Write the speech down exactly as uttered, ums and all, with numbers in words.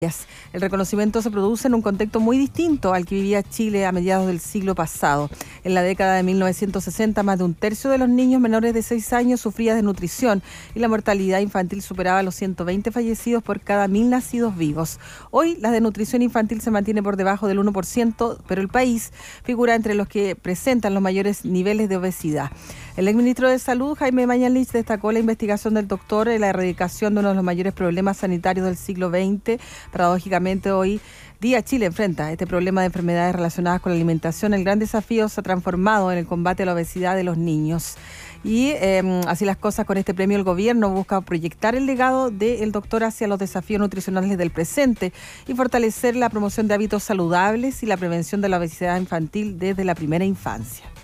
El reconocimiento se produce en un contexto muy distinto al que vivía Chile a mediados del siglo pasado. En la década de mil novecientos sesenta, más de un tercio de los niños menores de seis años sufría desnutrición y la mortalidad infantil superaba los ciento veinte fallecidos por cada mil nacidos vivos. Hoy la desnutrición infantil se mantiene por debajo del uno por ciento, pero el país figura entre los que presentan los mayores niveles de obesidad. El exministro de Salud, Jaime Mañalich, destacó la investigación del doctor en la erradicación de uno de los mayores problemas sanitarios del siglo veinte. Paradójicamente, hoy día Chile enfrenta este problema de enfermedades relacionadas con la alimentación. El gran desafío se ha transformado en el combate a la obesidad de los niños. Y eh, así las cosas, con este premio el gobierno busca proyectar el legado del doctor hacia los desafíos nutricionales del presente y fortalecer la promoción de hábitos saludables y la prevención de la obesidad infantil desde la primera infancia.